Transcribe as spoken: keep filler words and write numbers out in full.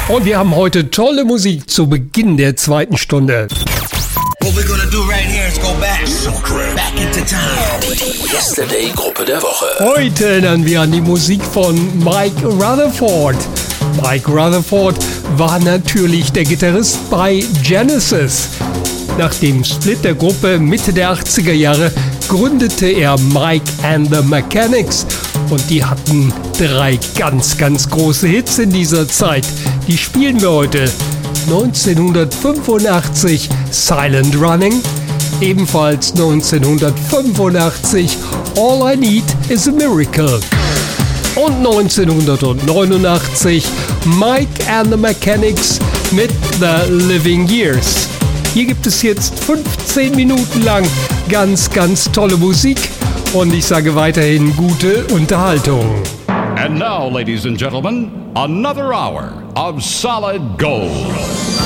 Und wir haben heute tolle Musik zu Beginn der zweiten Stunde. What we're gonna do right here is go back, back into time. Die Yesterday-Gruppe der Woche. Heute erinnern wir an die Musik von Mike Rutherford. Mike Rutherford war natürlich der Gitarrist bei Genesis. Nach dem Split der Gruppe Mitte der achtziger Jahre gründete er Mike and the Mechanics. Und die hatten drei ganz, ganz große Hits in dieser Zeit. Die spielen wir heute. neunzehnhundertfünfundachtzig Silent Running, ebenfalls neunzehnhundertfünfundachtzig All I Need is a Miracle und neunzehnhundertneunundachtzig Mike and the Mechanics mit The Living Years. Hier gibt es jetzt fünfzehn Minuten lang ganz, ganz tolle Musik und ich sage weiterhin gute Unterhaltung. And now, ladies and gentlemen, another hour of solid gold.